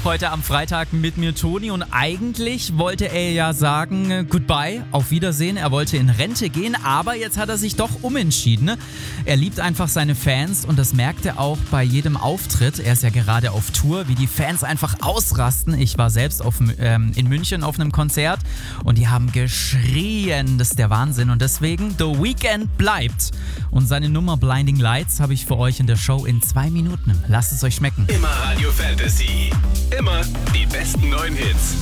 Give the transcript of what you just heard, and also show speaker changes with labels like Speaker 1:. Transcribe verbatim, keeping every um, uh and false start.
Speaker 1: heute am Freitag mit mir Toni und eigentlich wollte er ja sagen äh, Goodbye, auf Wiedersehen, er wollte in Rente gehen, aber jetzt hat er sich doch umentschieden. Ne? Er liebt einfach seine Fans und das merkt er auch bei jedem Auftritt. Er ist ja gerade auf Tour, wie die Fans einfach ausrasten. Ich war selbst auf, ähm, in München auf einem Konzert und die haben geschrien, das ist der Wahnsinn und deswegen The Weeknd bleibt und seine Nummer Blinding Lights habe ich für euch in der Show in zwei Minuten. Lasst es euch schmecken.
Speaker 2: Immer Radio Fantasy. Immer die besten neuen Hits.